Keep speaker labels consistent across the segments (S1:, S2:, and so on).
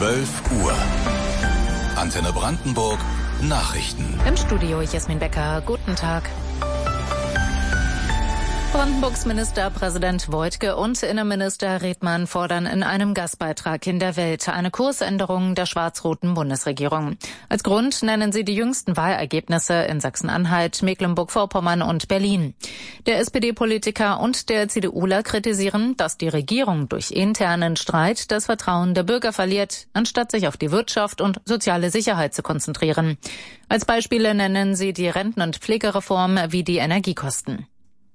S1: 12 Uhr. Antenne Brandenburg Nachrichten.
S2: Im Studio Jasmin Becker. Guten Tag. Brandenburgs Ministerpräsident Woidke und Innenminister Redmann fordern in einem Gastbeitrag in der Welt eine Kursänderung der schwarz-roten Bundesregierung. Als Grund nennen sie die jüngsten Wahlergebnisse in Sachsen-Anhalt, Mecklenburg-Vorpommern und Berlin. Der SPD-Politiker und der CDUler kritisieren, dass die Regierung durch internen Streit das Vertrauen der Bürger verliert, anstatt sich auf die Wirtschaft und soziale Sicherheit zu konzentrieren. Als Beispiele nennen sie die Renten- und Pflegereform wie die Energiekosten.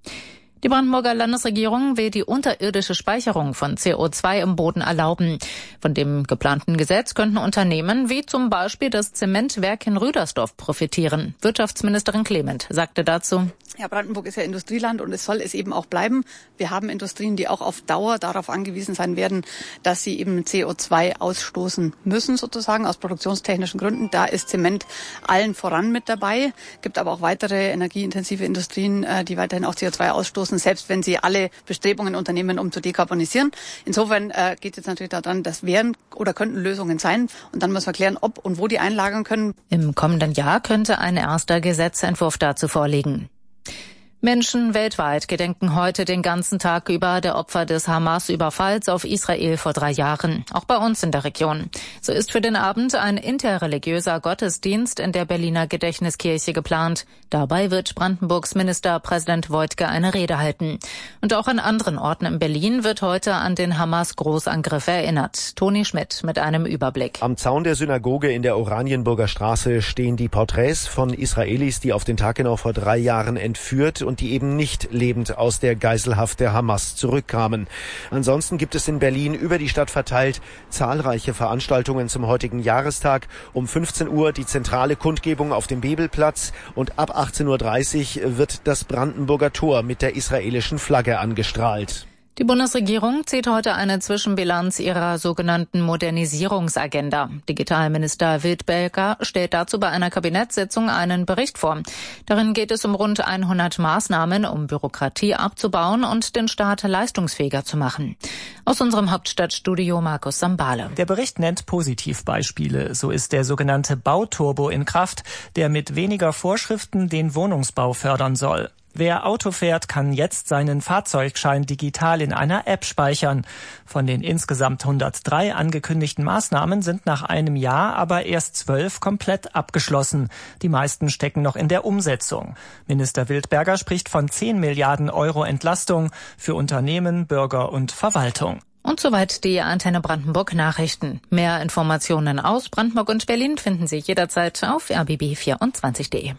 S2: Die Brandenburger Landesregierung will die unterirdische Speicherung von CO2 im Boden erlauben. Von dem geplanten Gesetz könnten Unternehmen wie zum Beispiel das Zementwerk in Rüdersdorf profitieren. Wirtschaftsministerin Clement sagte dazu:
S3: Ja, Brandenburg ist ja Industrieland und es soll es eben auch bleiben. Wir haben Industrien, die auch auf Dauer darauf angewiesen sein werden, dass sie eben CO2 ausstoßen müssen, sozusagen aus produktionstechnischen Gründen. Da ist Zement allen voran mit dabei. Gibt aber auch weitere energieintensive Industrien, die weiterhin auch CO2 ausstoßen, selbst wenn sie alle Bestrebungen unternehmen, um zu dekarbonisieren. Insofern geht es jetzt natürlich daran, das wären oder könnten Lösungen sein. Und dann muss man klären, ob und wo die einlagern können.
S2: Im kommenden Jahr könnte ein erster Gesetzentwurf dazu vorliegen. Menschen weltweit gedenken heute den ganzen Tag über der Opfer des Hamas-Überfalls auf Israel vor 3 Jahren, auch bei uns in der Region. So ist für den Abend ein interreligiöser Gottesdienst in der Berliner Gedächtniskirche geplant. Dabei wird Brandenburgs Ministerpräsident Woidke eine Rede halten. Und auch an anderen Orten in Berlin wird heute an den Hamas-Großangriff erinnert. Toni Schmidt mit einem Überblick.
S4: Am Zaun der Synagoge in der Oranienburger Straße stehen die Porträts von Israelis, die auf den Tag genau vor 3 Jahren entführt und die eben nicht lebend aus der Geiselhaft der Hamas zurückkamen. Ansonsten gibt es in Berlin über die Stadt verteilt zahlreiche Veranstaltungen zum heutigen Jahrestag. Um 15 Uhr die zentrale Kundgebung auf dem Bebelplatz und ab 18.30 Uhr wird das Brandenburger Tor mit der israelischen Flagge angestrahlt.
S2: Die Bundesregierung zieht heute eine Zwischenbilanz ihrer sogenannten Modernisierungsagenda. Digitalminister Wildberger stellt dazu bei einer Kabinettssitzung einen Bericht vor. Darin geht es um rund 100 Maßnahmen, um Bürokratie abzubauen und den Staat leistungsfähiger zu machen. Aus unserem Hauptstadtstudio Markus Sambale.
S5: Der Bericht nennt Positivbeispiele. So ist der sogenannte Bauturbo in Kraft, der mit weniger Vorschriften den Wohnungsbau fördern soll. Wer Auto fährt, kann jetzt seinen Fahrzeugschein digital in einer App speichern. Von den insgesamt 103 angekündigten Maßnahmen sind nach einem Jahr aber erst 12 komplett abgeschlossen. Die meisten stecken noch in der Umsetzung. Minister Wildberger spricht von 10 Milliarden Euro Entlastung für Unternehmen, Bürger und Verwaltung.
S2: Und soweit die Antenne Brandenburg Nachrichten. Mehr Informationen aus Brandenburg und Berlin finden Sie jederzeit auf rbb24.de.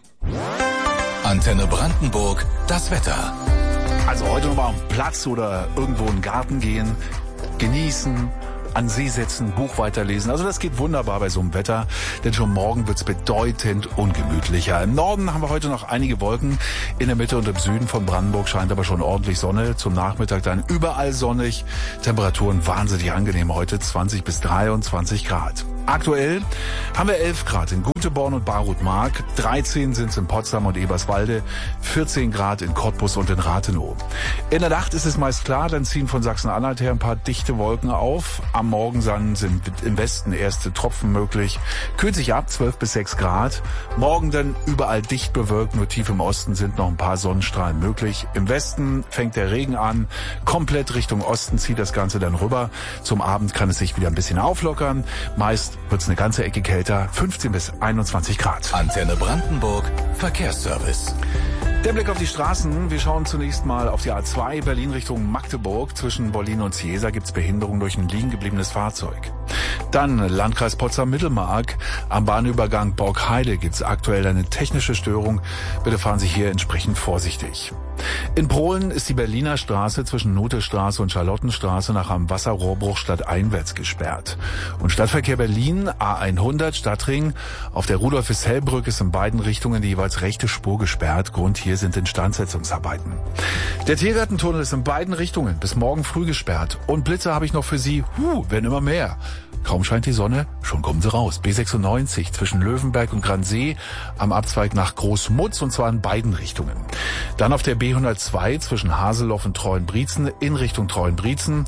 S1: Antenne Brandenburg, das Wetter.
S6: Also heute nochmal am Platz oder irgendwo in den Garten gehen, genießen, an See setzen, Buch weiterlesen. Also das geht wunderbar bei so einem Wetter, denn schon morgen wird's bedeutend ungemütlicher. Im Norden haben wir heute noch einige Wolken, in der Mitte und im Süden von Brandenburg scheint aber schon ordentlich Sonne. Zum Nachmittag dann überall sonnig, Temperaturen wahnsinnig angenehm heute, 20 bis 23 Grad. Aktuell haben wir 11 Grad in Günteborn und Barutmark, 13 sind es in Potsdam und Eberswalde, 14 Grad in Cottbus und in Rathenow. In der Nacht ist es meist klar, dann ziehen von Sachsen-Anhalt her ein paar dichte Wolken auf. Am Morgen dann sind im Westen erste Tropfen möglich, kühlt sich ab, 12 bis 6 Grad. Morgen dann überall dicht bewölkt, nur tief im Osten sind noch ein paar Sonnenstrahlen möglich. Im Westen fängt der Regen an, komplett Richtung Osten zieht das Ganze dann rüber. Zum Abend kann es sich wieder ein bisschen auflockern, meist wird es eine ganze Ecke kälter, 15 bis 21 Grad.
S1: Antenne Brandenburg, Verkehrsservice.
S6: Der Blick auf die Straßen. Wir schauen zunächst mal auf die A2 Berlin Richtung Magdeburg. Zwischen Bollin und Ciesa gibt es Behinderung durch ein liegen gebliebenes Fahrzeug. Dann Landkreis Potsdam-Mittelmark. Am Bahnübergang Borgheide gibt es aktuell eine technische Störung. Bitte fahren Sie hier entsprechend vorsichtig. In Polen ist die Berliner Straße zwischen Nothestraße und Charlottenstraße nach einem Wasserrohrbruch stadteinwärts gesperrt. Und Stadtverkehr Berlin, A100 Stadtring, auf der Rudolf-Hessel-Brücke ist in beiden Richtungen die jeweils rechte Spur gesperrt. Grund hier sind Instandsetzungsarbeiten. Der Tiergartentunnel ist in beiden Richtungen bis morgen früh gesperrt. Und Blitze habe ich noch für Sie, werden immer mehr. Kaum scheint die Sonne, schon kommen sie raus. B96 zwischen Löwenberg und Gransee am Abzweig nach Großmutz und zwar in beiden Richtungen. Dann auf der B102 zwischen Haseloff und Treuenbrietzen in Richtung Treuenbrietzen.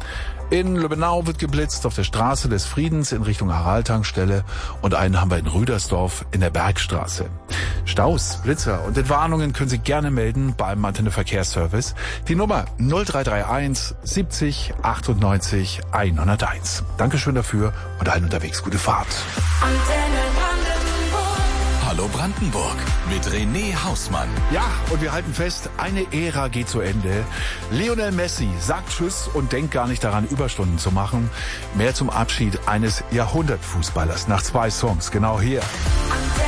S6: In Lübbenau wird geblitzt auf der Straße des Friedens in Richtung Aral-Tankstelle und einen haben wir in Rüdersdorf in der Bergstraße. Staus, Blitzer und Entwarnungen können Sie gerne melden beim Antenne Verkehrsservice. Die Nummer 0331 70 98 101. Dankeschön dafür und allen unterwegs gute Fahrt.
S1: Hallo Brandenburg mit René Hausmann.
S6: Ja, und wir halten fest, eine Ära geht zu Ende. Lionel Messi sagt Tschüss und denkt gar nicht daran, Überstunden zu machen. Mehr zum Abschied eines Jahrhundertfußballers nach 2 Songs, genau hier.